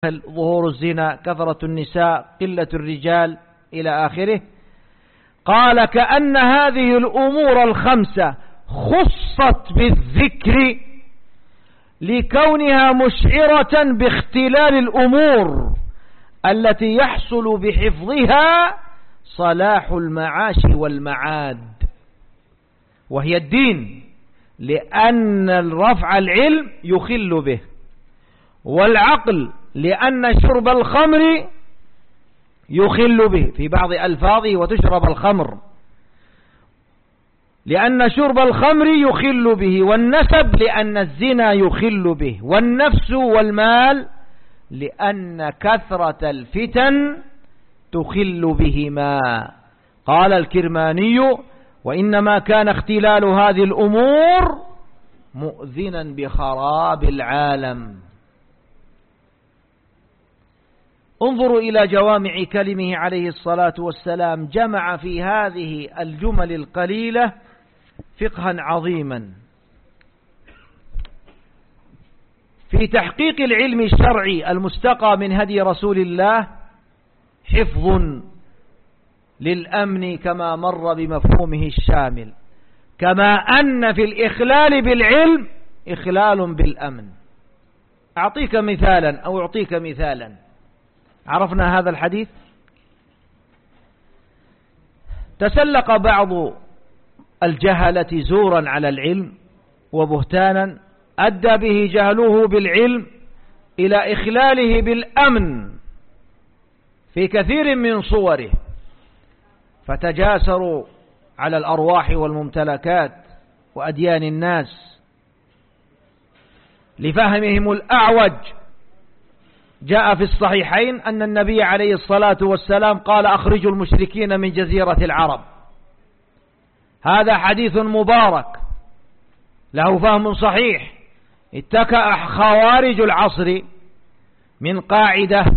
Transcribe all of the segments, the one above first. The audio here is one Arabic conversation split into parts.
ظهور الزنا، كثرة النساء، قلة الرجال إلى آخره. قال كأن هذه الأمور الخمسة خصت بالذكر لكونها مشعرة باختلال الأمور التي يحصل بحفظها صلاح المعاش والمعاد، وهي الدين، لأن الرفع العلم يخل به، والعقل لأن شرب الخمر يخل به في بعض ألفاظه وتشرب الخمر، لأن شرب الخمر يخل به، والنسب لأن الزنا يخل به، والنفس والمال لأن كثرة الفتن تخل بهما. قال الكرماني: وإنما كان اختلال هذه الأمور مؤذنا بخراب العالم. انظروا إلى جوامع كلمه عليه الصلاة والسلام، جمع في هذه الجمل القليلة فقها عظيما في تحقيق العلم الشرعي المستقى من هدي رسول الله، حفظ للأمن كما مر بمفهومه الشامل، كما أن في الإخلال بالعلم إخلال بالأمن. أعطيك مثالا أو أعطيك مثالا. عرفنا هذا الحديث. تسلق بعض الجهلة زورا على العلم وبهتانا أدى به جهله بالعلم إلى إخلاله بالأمن في كثير من صوره، فتجاسروا على الأرواح والممتلكات وأديان الناس لفهمهم الأعوج. جاء في الصحيحين أن النبي عليه الصلاة والسلام قال: أخرجوا المشركين من جزيرة العرب. هذا حديث مبارك له فهم صحيح. اتكأ خوارج العصر من قاعدة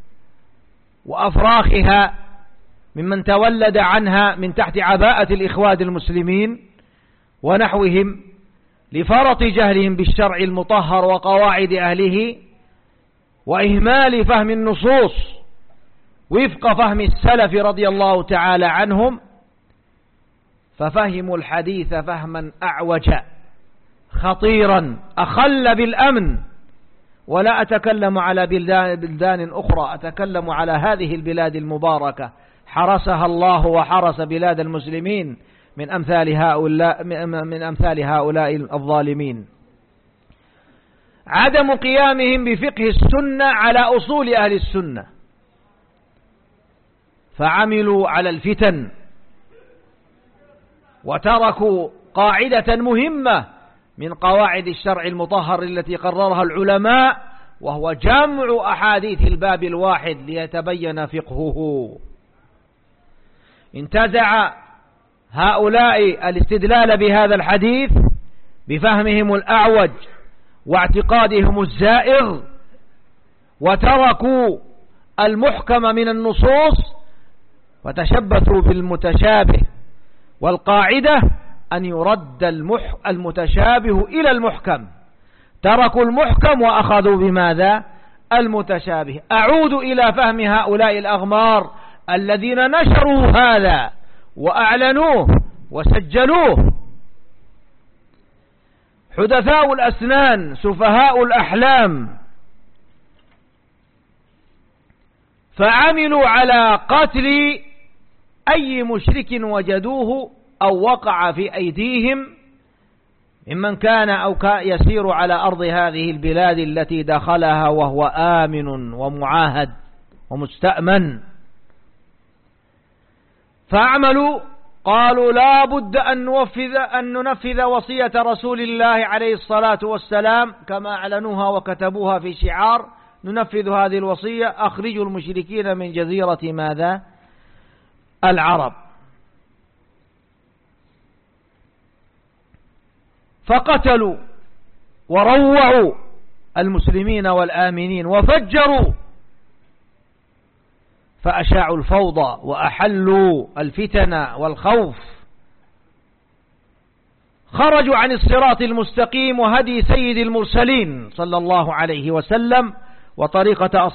وأفراخها ممن تولد عنها من تحت عباءة الإخوان المسلمين ونحوهم، لفرط جهلهم بالشرع المطهر وقواعد أهله، وإهمال فهم النصوص وفق فهم السلف رضي الله تعالى عنهم، ففهموا الحديث فهما أعوج خطيرا أخل بالأمن. ولا أتكلم على بلدان أخرى، أتكلم على هذه البلاد المباركة حرسها الله وحرس بلاد المسلمين من أمثال هؤلاء الظالمين. عدم قيامهم بفقه السنة على أصول أهل السنة، فعملوا على الفتن وتركوا قاعدة مهمة من قواعد الشرع المطهر التي قررها العلماء، وهو جمع أحاديث الباب الواحد ليتبين فقهه. انتزع هؤلاء الاستدلال بهذا الحديث بفهمهم الأعوج واعتقادهم الزائغ، وتركوا المحكم من النصوص وتشبثوا بالمتشابه. والقاعدة أن يرد المتشابه إلى المحكم. تركوا المحكم وأخذوا بماذا؟ المتشابه. أعود إلى فهم هؤلاء الأغمار الذين نشروا هذا وأعلنوه وسجلوه. حدثاء الأسنان، سفهاء الأحلام، فعملوا على قتل أي مشرك وجدوه أو وقع في أيديهم ممن كان أو يسير على أرض هذه البلاد التي دخلها وهو آمن ومعاهد ومستأمن. فأعملوا، قالوا لا بد أن ننفذ وصية رسول الله عليه الصلاة والسلام كما أعلنوها وكتبوها في شعار: ننفذ هذه الوصية، أخرجوا المشركين من جزيرة ماذا؟ العرب. فقتلوا وروعوا المسلمين والآمنين وفجروا، فأشاعوا الفوضى وأحلوا الفتن والخوف. خرجوا عن الصراط المستقيم وهدي سيد المرسلين صلى الله عليه وسلم وطريقة